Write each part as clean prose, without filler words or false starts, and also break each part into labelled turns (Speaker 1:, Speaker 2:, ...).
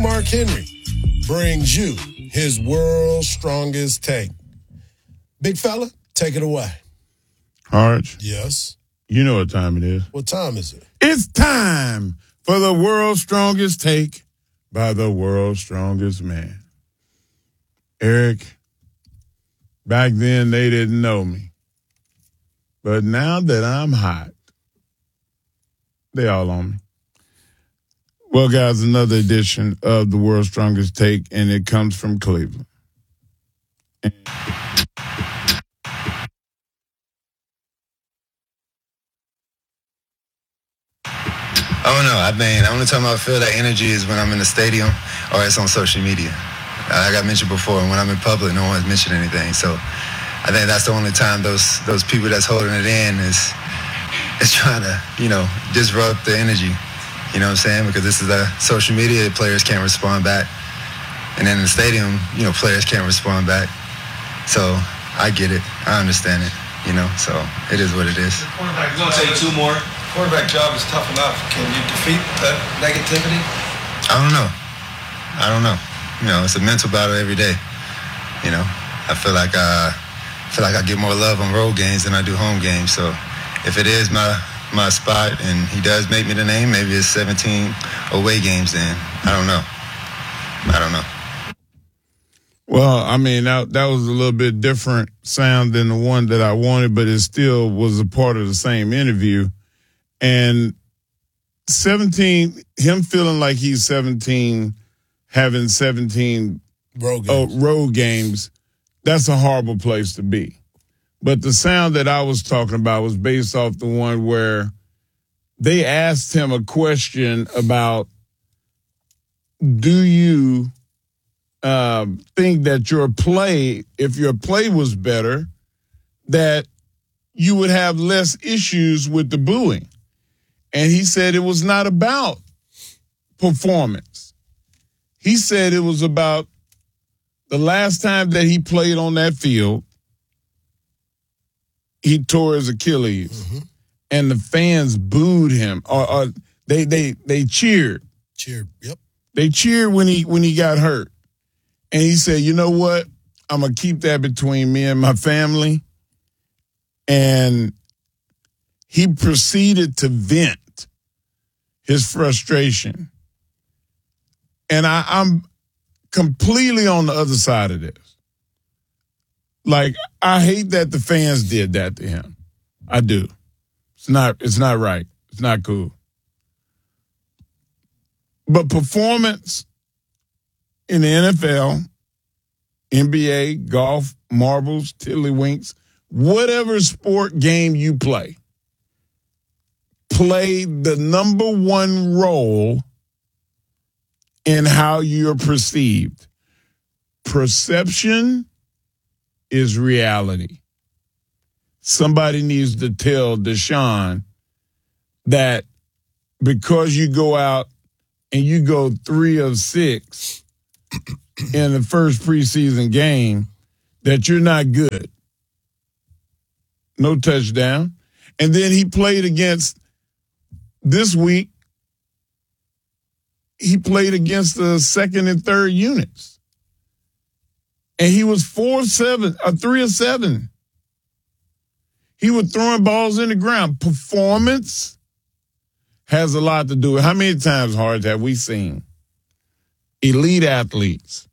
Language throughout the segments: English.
Speaker 1: Mark Henry brings you his world's strongest take. Big fella, take it away.
Speaker 2: Harge.
Speaker 1: Yes.
Speaker 2: You know what time it is.
Speaker 1: What time is it?
Speaker 2: It's time for the world's strongest take by the world's strongest man. Eric, back then they didn't know me. But now that I'm hot, they all on me. Well, guys, another edition of the world's strongest take, and it comes from Cleveland.
Speaker 3: I don't know. The only time I feel that energy is when I'm in the stadium or it's on social media. Like I mentioned before, when I'm in public, no one's mentioned anything. So I think that's the only time those people that's holding it in is trying to, disrupt the energy. You know what I'm saying? Because this is the social media, players can't respond back. And then in the stadium, players can't respond back. So I get it. I understand it, so it is what it is.
Speaker 4: Quarterback, we're going to take two more. Quarterback job is tough enough. Can you defeat that negativity?
Speaker 3: I don't know. It's a mental battle every day. I feel like I get more love on road games than I do home games. So if it is my spot and he does make me the name, maybe it's 17 away games then. I don't know.
Speaker 2: Well, that was a little bit different sound than the one that I wanted, but it still was a part of the same interview. And 17, him feeling like he's 17, having 17 road games, that's a horrible place to be. But the sound that I was talking about was based off the one where they asked him a question about, do you think that if your play was better, that you would have less issues with the booing? And he said it was not about performance. He said it was about the last time that he played on that field, he tore his Achilles, and the fans booed him, or they cheered.
Speaker 1: Cheered, yep.
Speaker 2: They cheered when he got hurt. And he said, you know what? I'm going to keep that between me and my family. And he proceeded to vent his frustration. And I'm completely on the other side of this. Like, I hate that the fans did that to him. I do. It's not right. It's not cool. But performance in the NFL, NBA, golf, marbles, tiddlywinks, whatever sport game you play the number one role in how you're perceived. Perception is reality. Somebody needs to tell Deshaun that because you go out and you go 3 of 6 in the first preseason game, that you're not good. No touchdown. And then he played against, this week, he played against the second and third units. And he was 3 of 7. He was throwing balls in the ground. Performance has a lot to do with how many times, Hard, have we seen elite athletes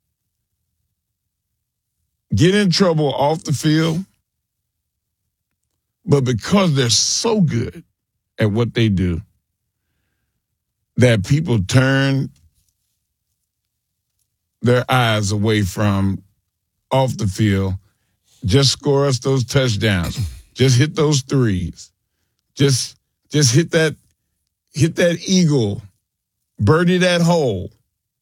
Speaker 2: get in trouble off the field, but because they're so good at what they do, that people turn their eyes away from off the field. Just score us those touchdowns. Just hit those threes. Just hit that eagle. Birdie that hole.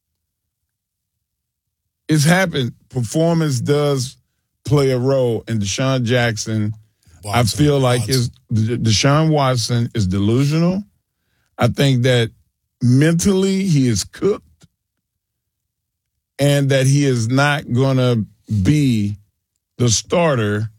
Speaker 2: It's happened. Performance does play a role, and Deshaun Jackson, I feel like Deshaun Watson is delusional. I think that mentally he is cooked, and that he is not going to be the starter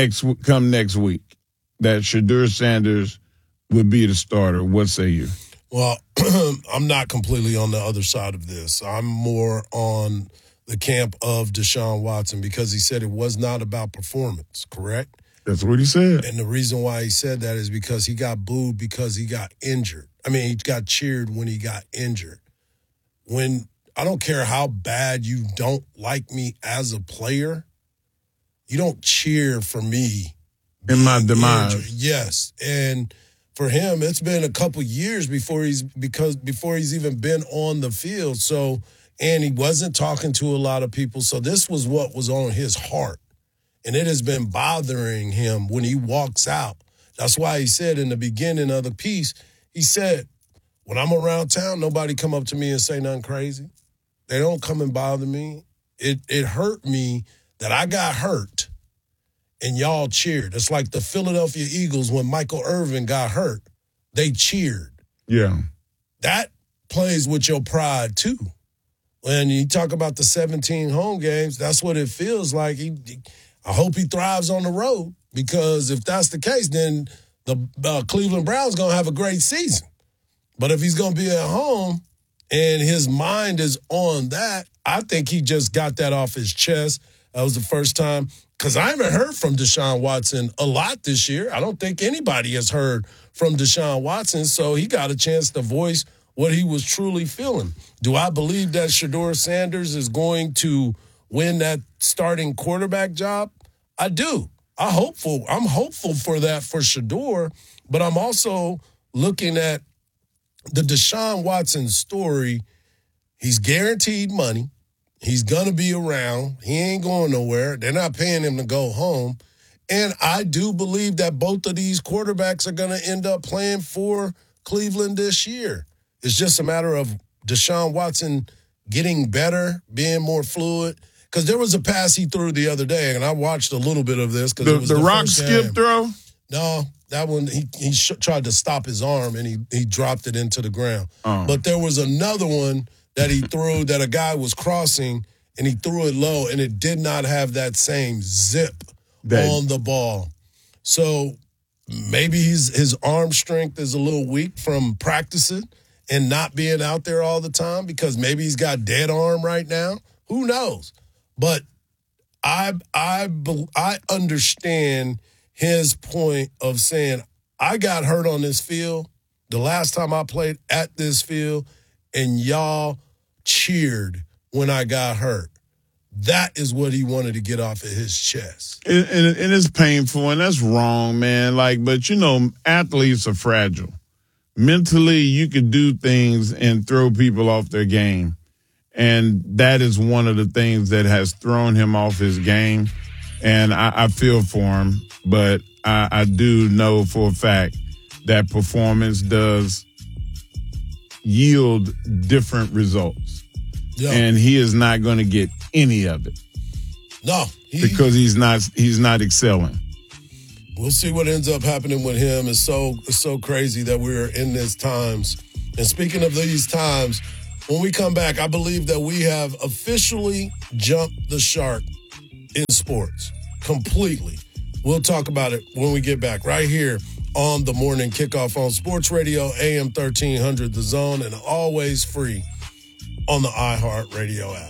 Speaker 2: come next week. That Shedeur Sanders would be the starter. What say you?
Speaker 1: Well, I'm not completely on the other side of this. I'm more on the camp of Deshaun Watson because he said it was not about performance, correct?
Speaker 2: That's what he said.
Speaker 1: And the reason why he said that is because he got booed because he got injured. I mean, he got cheered when he got injured. When I don't care how bad you don't like me as a player, you don't cheer for me
Speaker 2: in my demise.
Speaker 1: Injured. Yes, and for him, it's been a couple years before he's even been on the field. So, and he wasn't talking to a lot of people. So this was what was on his heart, and it has been bothering him when he walks out. That's why he said in the beginning of the piece, he said, "When I'm around town, nobody come up to me and say nothing crazy. They don't come and bother me. It hurt me that I got hurt." And y'all cheered. It's like the Philadelphia Eagles when Michael Irvin got hurt. They cheered.
Speaker 2: Yeah.
Speaker 1: That plays with your pride, too. When you talk about the 17 home games, that's what it feels like. I hope he thrives on the road because if that's the case, then the Cleveland Browns going to have a great season. But if he's going to be at home and his mind is on that, I think he just got that off his chest. That was the first time. Because I haven't heard from Deshaun Watson a lot this year. I don't think anybody has heard from Deshaun Watson, so he got a chance to voice what he was truly feeling. Do I believe that Shedeur Sanders is going to win that starting quarterback job? I do. I'm hopeful for that for Shedeur, but I'm also looking at the Deshaun Watson story. He's guaranteed money. He's going to be around. He ain't going nowhere. They're not paying him to go home. And I do believe that both of these quarterbacks are going to end up playing for Cleveland this year. It's just a matter of Deshaun Watson getting better, being more fluid. Because there was a pass he threw the other day, and I watched a little bit of this.
Speaker 2: The rock skip throw?
Speaker 1: No, that one, he tried to stop his arm, and he dropped it into the ground. But there was another one that he threw that a guy was crossing, and he threw it low, and it did not have that same zip on the ball. So maybe his arm strength is a little weak from practicing and not being out there all the time because maybe he's got dead arm right now. Who knows? But I understand his point of saying, I got hurt on this field the last time I played at this field, and y'all cheered when I got hurt. That is what he wanted to get off of his chest.
Speaker 2: And it's painful, and that's wrong, man. But, athletes are fragile. Mentally, you could do things and throw people off their game. And that is one of the things that has thrown him off his game. And I feel for him, but I do know for a fact that performance does yield different results.
Speaker 1: Yeah.
Speaker 2: And he is not going to get any of it.
Speaker 1: No.
Speaker 2: Because he's not excelling.
Speaker 1: We'll see what ends up happening with him. It's so crazy that we're in these times. And speaking of these times, when we come back, I believe that we have officially jumped the shark in sports completely. We'll talk about it when we get back right here on the Morning Kickoff on Sports Radio, AM 1300, The Zone, and always free on the iHeartRadio app.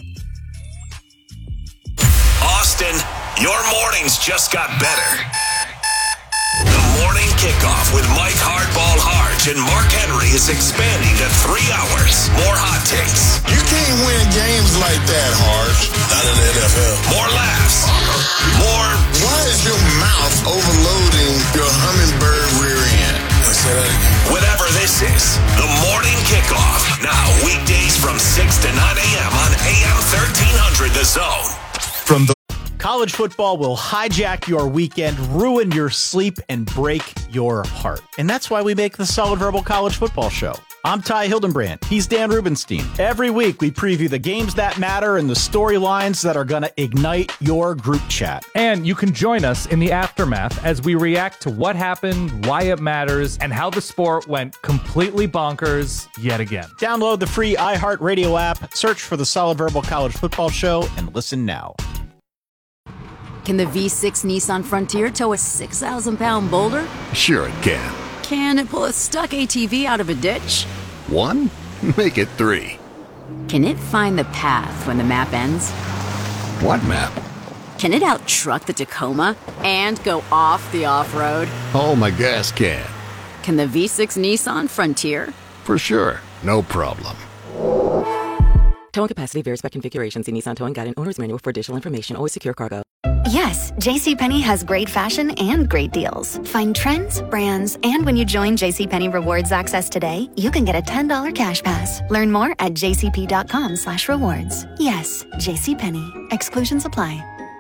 Speaker 5: Austin, your mornings just got better. The Morning Kickoff with Mike Hardball Harge and Mark Henry is expanding to 3 hours. More hot takes.
Speaker 6: You can't win games like that, Harge.
Speaker 1: Not in the NFL.
Speaker 5: More laughs. More.
Speaker 6: Why is your mouth overloading your hummingbird rear end?
Speaker 1: Say that again.
Speaker 5: Whatever this is, the Morning Kickoff. Now weekdays from 6 to 9 a.m. on AM 1300 The Zone.
Speaker 7: From the
Speaker 8: College football will hijack your weekend, ruin your sleep, and break your heart. And that's why we make the Solid Verbal College Football Show. I'm Ty Hildenbrand. He's Dan Rubenstein. Every week, we preview the games that matter and the storylines that are going to ignite your group chat.
Speaker 9: And you can join us in the aftermath as we react to what happened, why it matters, and how the sport went completely bonkers yet again.
Speaker 8: Download the free iHeartRadio app, search for the Solid Verbal College Football Show, and listen now.
Speaker 10: Can the V6 Nissan Frontier tow a 6,000-pound boulder?
Speaker 6: Sure it can.
Speaker 10: Can it pull a stuck ATV out of a ditch?
Speaker 7: 1? Make it 3.
Speaker 10: Can it find the path when the map ends?
Speaker 7: What map?
Speaker 10: Can it outtruck the Tacoma and go off the off-road?
Speaker 7: Oh, my gas can.
Speaker 10: Can the V6 Nissan Frontier?
Speaker 7: For sure. No problem.
Speaker 11: Towing capacity varies by configuration. See Nissan Towing Guide and Owner's Manual for additional information. Always secure cargo.
Speaker 12: Yes, JCPenney has great fashion and great deals. Find trends, brands, and when you join JCPenney Rewards Access today, you can get a $10 cash pass. Learn more at jcp.com/rewards. Yes, JCPenney. Exclusions apply.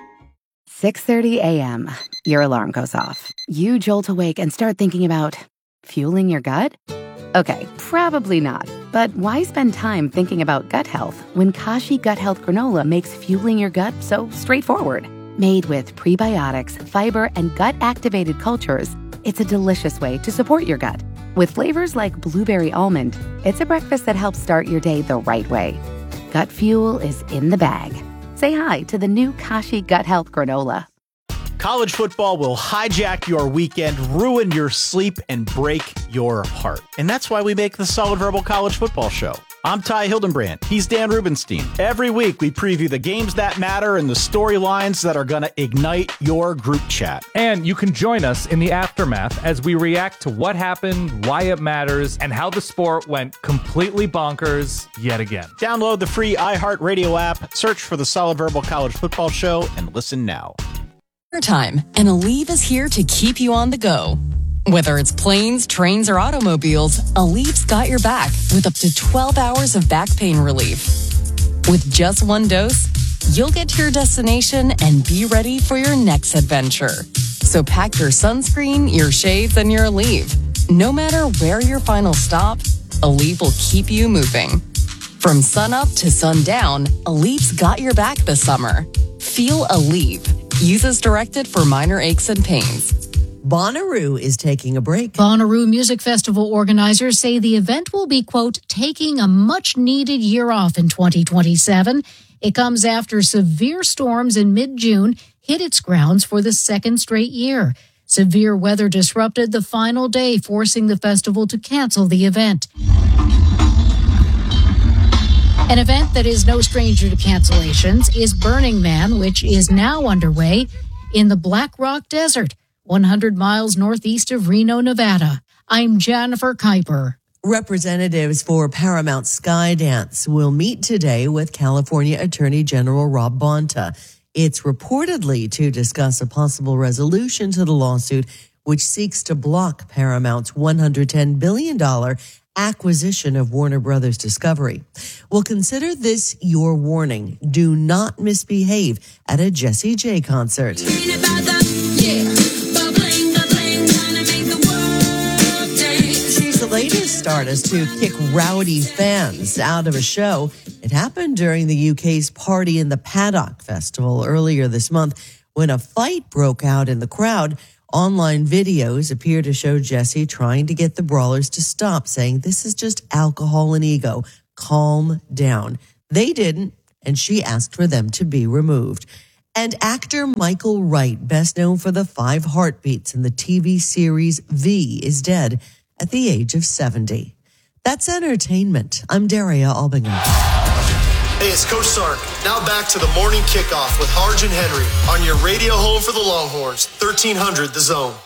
Speaker 13: 6:30 a.m. Your alarm goes off. You jolt awake and start thinking about fueling your gut? Okay, probably not. But why spend time thinking about gut health when Kashi Gut Health Granola makes fueling your gut so straightforward? Made with prebiotics, fiber, and gut-activated cultures, it's a delicious way to support your gut. With flavors like blueberry almond, it's a breakfast that helps start your day the right way. Gut fuel is in the bag. Say hi to the new Kashi Gut Health Granola.
Speaker 8: College football will hijack your weekend, ruin your sleep, and break your heart. And that's why we make the Solid Verbal College Football Show. I'm Ty Hildenbrand. He's Dan Rubenstein. Every week, we preview the games that matter and the storylines that are going to ignite your group chat.
Speaker 9: And you can join us in the aftermath as we react to what happened, why it matters, and how the sport went completely bonkers yet again.
Speaker 8: Download the free iHeartRadio app, search for the Solid Verbal College Football Show, and listen now.
Speaker 14: Time, and Aleve is here to keep you on the go. Whether it's planes, trains, or automobiles, Aleve's got your back with up to 12 hours of back pain relief. With just one dose, you'll get to your destination and be ready for your next adventure. So pack your sunscreen, your shades, and your Aleve. No matter where your final stop, Aleve will keep you moving. From sunup to sundown, Aleve's got your back this summer. Feel Aleve. Use as directed for minor aches and pains.
Speaker 15: Bonnaroo is taking a break.
Speaker 16: Bonnaroo Music Festival organizers say the event will be, quote, taking a much-needed year off in 2027. It comes after severe storms in mid-June hit its grounds for the second straight year. Severe weather disrupted the final day, forcing the festival to cancel the event. An event that is no stranger to cancellations is Burning Man, which is now underway in the Black Rock Desert, 100 miles northeast of Reno, Nevada. I'm Jennifer Kuiper.
Speaker 15: Representatives for Paramount Skydance will meet today with California Attorney General Rob Bonta. It's reportedly to discuss a possible resolution to the lawsuit, which seeks to block Paramount's $110 billion acquisition of Warner Brothers Discovery. Well, consider this your warning. Do not misbehave at a Jessie J concert. She's the latest artist to kick rowdy fans out of a show. It happened during the UK's Party in the Paddock Festival earlier this month when a fight broke out in the crowd. Online videos appear to show Jessie trying to get the brawlers to stop, saying, "This is just alcohol and ego. Calm down." They didn't, and she asked for them to be removed. And actor Michael Wright, best known for the 5 heartbeats in the TV series V, is dead at the age of 70. That's entertainment. I'm Daria Albinger.
Speaker 17: Hey, it's Coach Sark. Now back to the morning kickoff with Harge and Henry on your radio home for the Longhorns, 1300 The Zone.